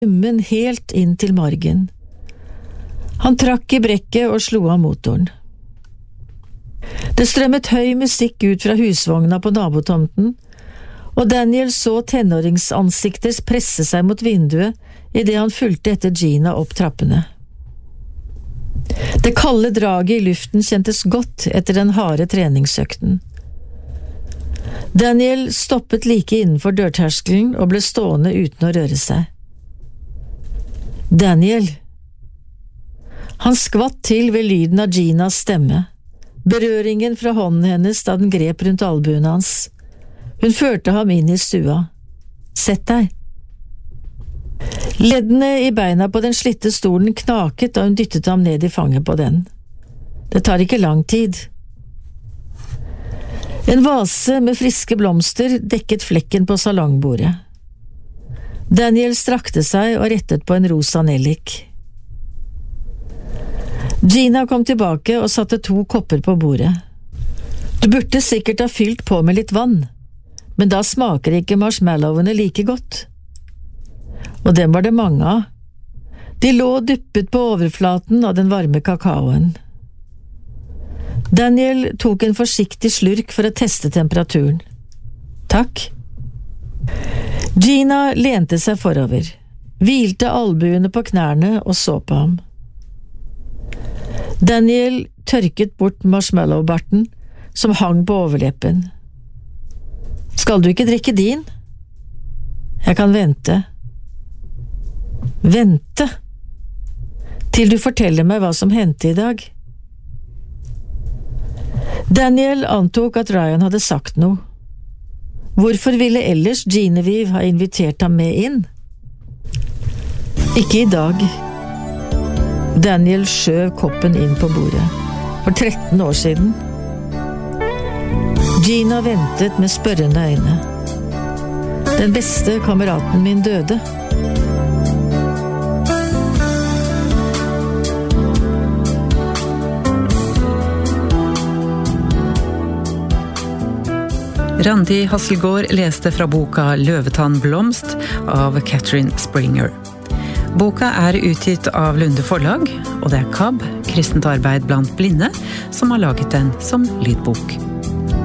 Men helt inn til margen. Han trakk i brekket og slo av motoren. Det strømmet høy musikk ut fra husvogna på nabotomten, og Daniel så tenåringsansikter presse seg mot vinduet i det han fulgte etter Gina opp trappene. Det kalde draget i luften kjentes godt etter den harde treningsøkten. Daniel stoppet like innenfor dørterskelen og ble stående uten å røre seg. Daniel. Han skvatt til ved lyden av Ginas stemme, berøringen fra hånden hennes da den grep rundt albuen hans. Hun førte ham inn i stua. Sett deg. Leddene i beina på den slitte stolen knaket da hun dyttet ham ned i fanget på den. Det tar ikke lang tid. En vase med friske blomster dekket flekken på salongbordet. Daniel strakte seg og rettet på en rosa nellik. Gina kom tilbake og satte 2 kopper på bordet. Du burde sikkert ha fylt på med litt vann, men da smaker ikke marshmallowene like godt. Og dem var det mange av. De lå duppet på overflaten av den varme kakaoen. Daniel tok en forsiktig slurk for å teste temperaturen. Takk. Gina lente seg forover, hvilte albuene på knærne og så på ham. Daniel tørket bort marshmallow-barten som hang på overleppen. Skal du ikke drikke din? Jeg kan vente. Vente? Til du forteller meg hva som hendte i dag. Daniel antok at Ryan hadde sagt noe. Hvorfor ville ellers Genevieve ha invitert ham med inn? Ikke i dag. Daniel skjøv koppen inn på bordet. For 13 år siden. Gina ventet med spørrende øyne. Den beste kameraten min døde. Randi Hasselgaard leste fra boka Løvetannblomst av Catherine Springer. Boka er utgitt av Lunde Forlag, og det er KAB, Kristent arbeid blant blinde, som har laget den som lydbok.